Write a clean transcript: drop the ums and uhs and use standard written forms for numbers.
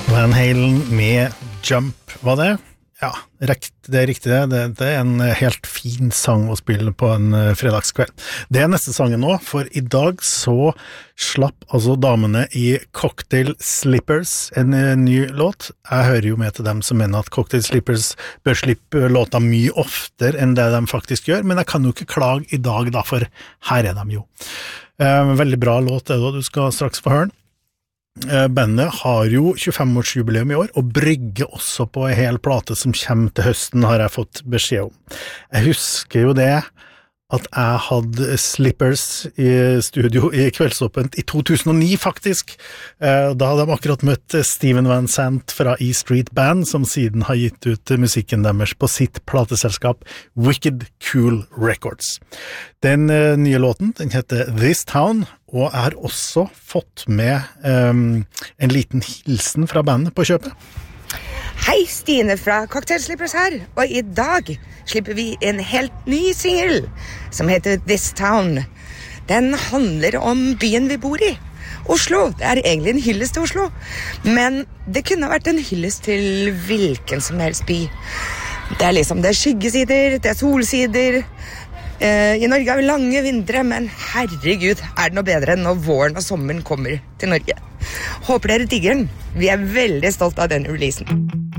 Van Halen med Jump, var det? Ja, det er riktig det. Det er en helt fin sang å spille på en fredagskveld. Det er neste sangen nå, for i dag så slapp altså damene i Cocktail Slippers en ny låt. Jeg hører jo med til dem som mener at Cocktail Slippers bør slippe låta mye oftere enn det de faktisk gjør, men jeg kan jo ikke klage i dag da, for her er de jo. Veldig bra låt det da, du skal straks få høre den. Bandet har jo 25-årsjubileum i år, og brygger også på en hel plate som kommer til høsten, har jeg fått beskjed om. Jeg husker jo det at jeg hadde Slippers i studio i Kveldsåpent i 2009 faktisk. Da hadde de akkurat møtt Steven Van Sant fra E Street Band, som siden har gitt ut musikken deres på sitt plateselskap Wicked Cool Records. Den nye låten, den heter This Town, og jeg har også fått med en liten hilsen fra bandet på kjøpet. Hei, Stine fra Cocktail Slippers her, og i dag slipper vi en helt ny single som heter This Town. Den handler om byen vi bor i, Oslo. Det er egentlig en hyllest til Oslo, men det kunne vært en hyllest til hvilken som helst by. Det er liksom, det er skyggesider, det er solsider. I Norge har vi lange vintre, men herregud, er det noe bedre enn når våren og sommeren kommer til Norge. Håper dere digger den. Vi er veldig stolt av den releasen.